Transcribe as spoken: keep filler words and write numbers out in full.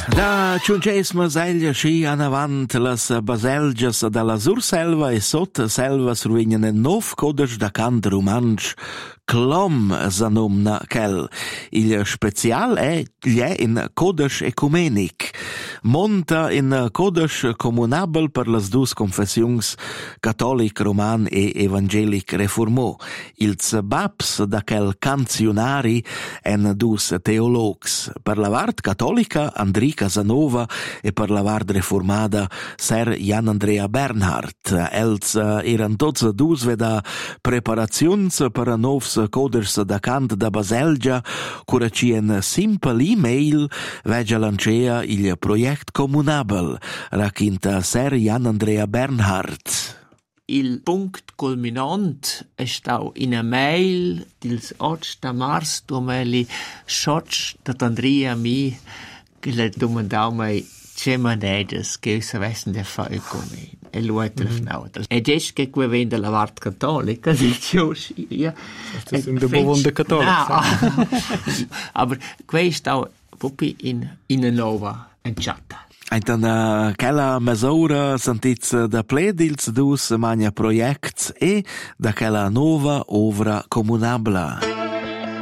Da ciungesma seglia schi an avant las baselgias dalla Surselva e sotto selva survegnan en nov codes da cant romansch Clom s'anomna quel. Il special è gli in codes ecumenic. Monta in codes comunabel per las dus confessiuns catolic roman e evangelic reformò. Ils babs da quel canzionari en dus teologs. Per la vart cattolica Andri Casanova e per la vart reformada Ser Jan Andrea Bernhardt. Els eran tots dus veda preparaziuns per a novs coders da cant da Baselgia, cura ci en simple email veggia lancea il project comunabel, racconta Ser Jan Andrea Bernhardt. Il punct culminant è stato in una mail dils otto mars duemila diciotto da Andrea mi che le domandava mai c'è maneras che savessero di fare con me. E lui ha telefonato. E adesso che qui vende la parte cattolica, dice aussi, ja. Das sind der Bovon der Katholiker. Aber qui sta proprio in, in una nuova enciata. Eintan uh, quella mesura sentits da pledils dus mania projects e da quella nova ovra comunabla.